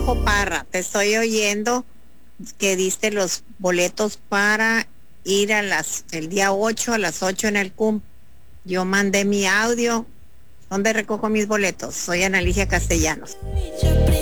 Majo Parra, te estoy oyendo que diste los boletos para ir el día 8 a las 8 en el CUM. Yo mandé mi audio. ¿Dónde recojo mis boletos? Soy Ana Ligia Castellanos.